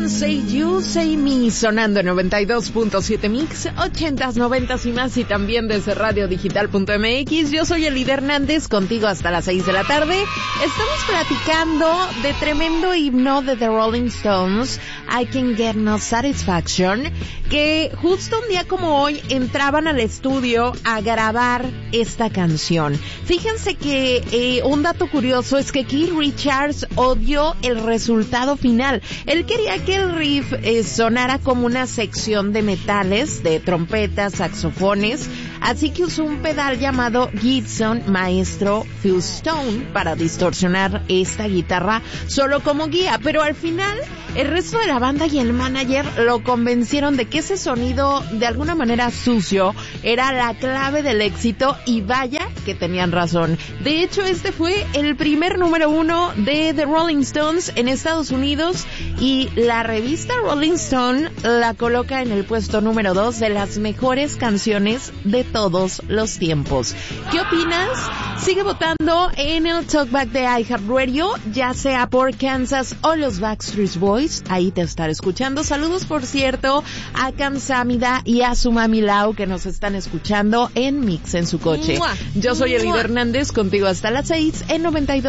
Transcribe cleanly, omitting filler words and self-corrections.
Say You, Say Me, sonando en 92.7 Mix, 80s, 90s y más, y también desde radiodigital.mx. Yo soy Elida Hernández, contigo hasta las 6 de la tarde. Estamos platicando de tremendo himno de The Rolling Stones, I Can Get No Satisfaction, que justo un día como hoy entraban al estudio a grabar esta canción. Fíjense que un dato curioso es que Keith Richards odió el resultado final. Él quería que el riff sonara como una sección de metales, de trompetas, saxofones, así que usó un pedal llamado Gibson Maestro Phil Stone para distorsionar esta guitarra solo como guía, pero al final el resto de la banda y el manager lo convencieron de que ese sonido de alguna manera sucio era la clave del éxito, y vaya que tenían razón. De hecho, este fue el primer número 1 de The Rolling Stones en Estados Unidos, y la revista Rolling Stone la coloca en el puesto número 2 de las mejores canciones de todos los tiempos. ¿Qué opinas? Sigue votando en el Talkback de iHeartRadio, ya sea por Kansas o los Backstreet Boys. Ahí te estaré escuchando. Saludos, por cierto, a Kamsamida y a su mami Lau, que nos están escuchando en Mix en su coche. Yo soy Elida Hernández, contigo hasta las 6 en 92.